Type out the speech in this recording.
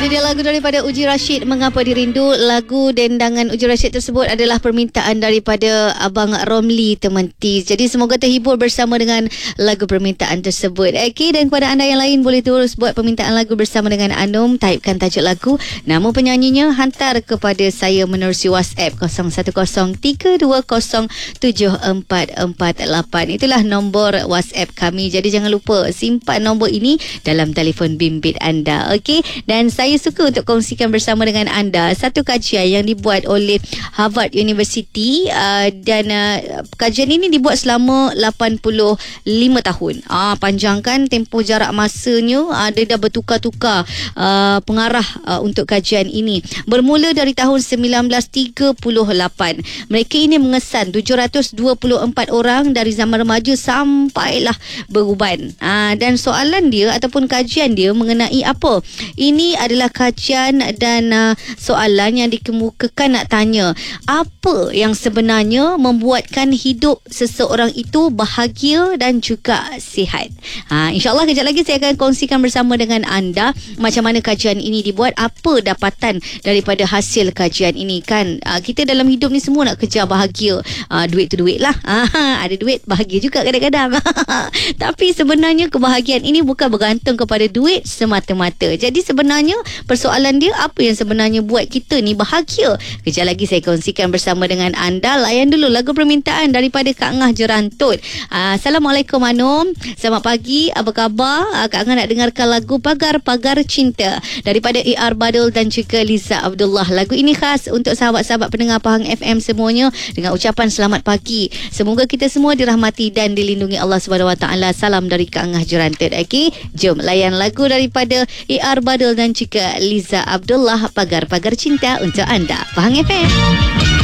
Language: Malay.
dia lagu daripada Uji Rashid, Mengapa Dirindu. Lagu dendangan Uji Rashid tersebut adalah permintaan daripada Abang Romli Tementis. Jadi semoga terhibur bersama dengan lagu permintaan tersebut. Okey, dan kepada anda yang lain boleh terus buat permintaan lagu bersama dengan Anum. Typekan tajuk lagu, nama penyanyinya, hantar kepada saya menerusi WhatsApp 0103207448. Itulah nombor WhatsApp kami. Jadi jangan lupa simpan nombor ini dalam telefon bimbit anda. Okey, dan saya suka untuk kongsikan bersama dengan anda satu kajian yang dibuat oleh Harvard University, dan kajian ini dibuat selama 85 tahun. Panjang kan tempoh jarak masanya. Dia dah bertukar-tukar pengarah untuk kajian ini. Bermula dari tahun 1938. Mereka ini mengesan 724 orang dari zaman remaja sampailah beruban. Dan soalan dia ataupun kajian dia mengenai apa? Ini adalah kajian dan soalan yang dikemukakan nak tanya, apa yang sebenarnya membuatkan hidup seseorang itu bahagia dan juga sihat. InsyaAllah kejap lagi saya akan kongsikan bersama dengan anda macam mana kajian ini dibuat, apa dapatan daripada hasil kajian ini. Kan kita dalam hidup ni semua nak kejar bahagia. Duit tu duit lah. Ada duit bahagia juga kadang-kadang. Tapi sebenarnya kebahagiaan ini bukan bergantung kepada duit semata-mata. Jadi sebenarnya persoalan dia, apa yang sebenarnya buat kita ni bahagia? Kejap lagi saya kongsikan bersama dengan anda. Layan dulu lagu permintaan daripada Kak Ngah Jerantut. Assalamualaikum Anum, selamat pagi, apa khabar? Kak Ngah nak dengarkan lagu Pagar-Pagar Cinta daripada A.R. Badul dan juga Liza Abdullah. Lagu ini khas untuk sahabat-sahabat pendengar Pahang FM semuanya, dengan ucapan selamat pagi. Semoga kita semua dirahmati dan dilindungi Allah SWT. Salam dari Kak Ngah Jerantut. Okey, jom layan lagu daripada A.R. Badul dan juga Liza Abdullah, Pagar-Pagar Cinta untuk anda. Pahang FM.